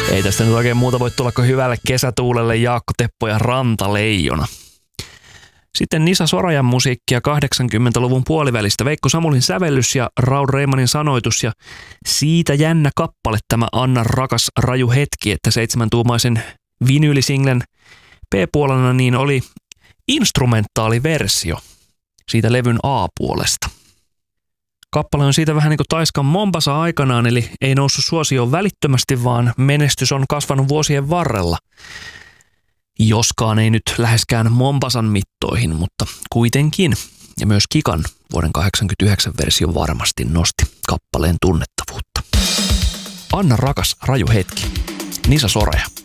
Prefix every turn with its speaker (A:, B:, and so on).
A: Ei tästä nyt oikein muuta voi tulla kuin hyvälle kesätuulelle Jaakko Teppo ja Rantaleijona. Sitten Nisa Sorajan musiikkia 80-luvun puolivälistä, Veikko Samulin sävellys ja Raul Reimanin sanoitus ja siitä jännä kappale tämä Anna rakas raju hetki, että 7-tuumaisen vinyylisinglen B-puolena niin oli instrumentaaliversio siitä levyn A-puolesta. Kappale on siitä vähän niin kuin Taiskan Mombasa aikanaan, eli ei noussut suosioon välittömästi, vaan menestys on kasvanut vuosien varrella. Joskaan ei nyt läheskään Mombasan mittoihin, mutta kuitenkin. Ja myös Kikan vuoden 1989 versio varmasti nosti kappaleen tunnettavuutta. Anna rakas raju hetki. Nisa Soraja.